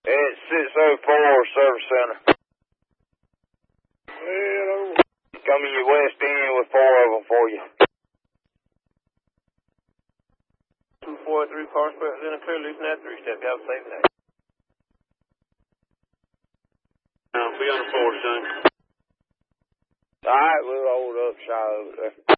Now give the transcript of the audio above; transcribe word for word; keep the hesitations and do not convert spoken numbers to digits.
It's six oh four Service Center. Hello. Coming your west end with four of them for you. two four three car square, then a clear loose in that three step. You have a safe day. Now, be on the floor, son. Alright, we'll hold up shy over there.